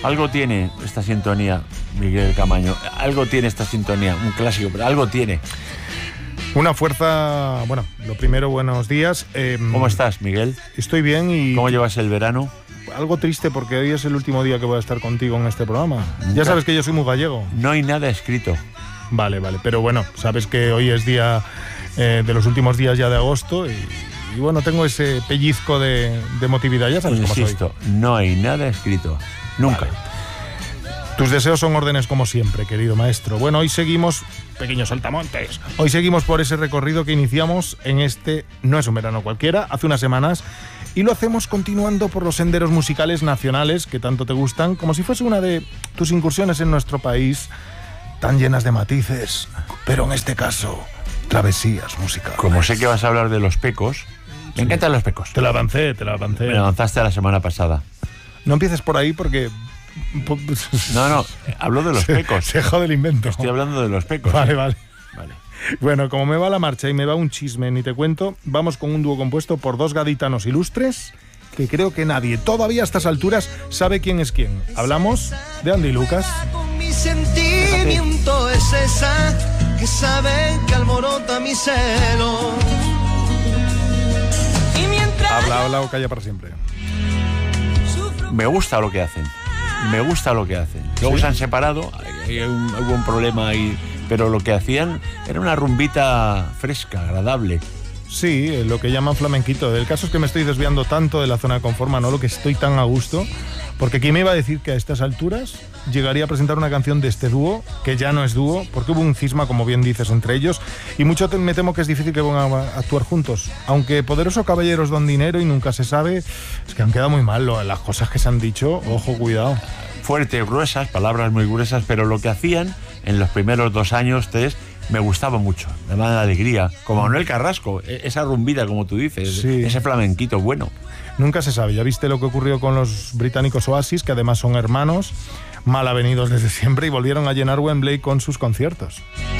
Algo tiene esta sintonía, Miguel Camaño. Algo tiene esta sintonía, un clásico, pero algo tiene. Una fuerza... Bueno, lo primero, buenos días. ¿Cómo estás, Miguel? Estoy bien y... ¿Cómo llevas el verano? Algo triste porque hoy es el último día que voy a estar contigo en este programa. Ya sabes que yo soy muy gallego. No hay nada escrito. Vale, pero bueno, sabes que hoy es día de los últimos días ya de agosto y bueno, tengo ese pellizco de emotividad, ya sabes cómo soy. Insisto, no hay nada escrito. Nunca. Vale. Tus deseos son órdenes como siempre, querido maestro. Bueno, hoy seguimos, pequeños saltamontes, hoy seguimos por ese recorrido que iniciamos en este No es un verano cualquiera, hace unas semanas, y lo hacemos continuando por los senderos musicales nacionales que tanto te gustan, como si fuese una de tus incursiones en nuestro país, tan llenas de matices, pero en este caso, travesías musicales. Como sé que vas a hablar de los pecos, me encantan los pecos. Te la avancé. Me la avanzaste la semana pasada. No empieces por ahí porque... No, hablo de los pecos. Se jode el invento. Estoy hablando de los pecos. Vale. Bueno, como me va la marcha y me va un chisme, ni te cuento, vamos con un dúo compuesto por dos gaditanos ilustres que creo que nadie, todavía a estas alturas, sabe quién es quién. Hablamos de Andy y Lucas. Mi sentimiento es esa que sabe que alborota mi celo. Y mientras Habla o calla para siempre. Me gusta lo que hacen. Luego ¿Sí? se han separado, hubo un problema ahí, pero lo que hacían era una rumbita fresca, agradable. Sí, lo que llaman flamenquito. El caso es que me estoy desviando tanto de la zona de confort, Manolo, que estoy tan a gusto, porque ¿quién me iba a decir que a estas alturas llegaría a presentar una canción de este dúo, que ya no es dúo, porque hubo un cisma, como bien dices, entre ellos, y mucho me temo que es difícil que van a actuar juntos. Aunque Poderoso Caballeros don dinero y nunca se sabe, es que han quedado muy mal las cosas que se han dicho, ojo, cuidado. Fuertes, gruesas, palabras muy gruesas, pero lo que hacían en los primeros 2 años, 3, me gustaba mucho, me daba alegría. Como Manuel Carrasco, esa rumbita, como tú dices, sí. Ese flamenquito bueno. Nunca se sabe. Ya viste lo que ocurrió con los británicos Oasis, que además son hermanos, mal avenidos desde siempre, y volvieron a llenar Wembley con sus conciertos.